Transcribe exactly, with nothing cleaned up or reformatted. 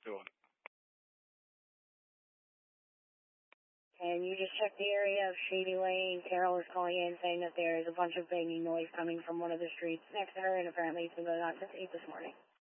doing. And you just checked the area of Shady Lane. Carol is calling in saying that there is a bunch of banging noise coming from one of the streets next to her, and apparently it's been going on since eight this morning.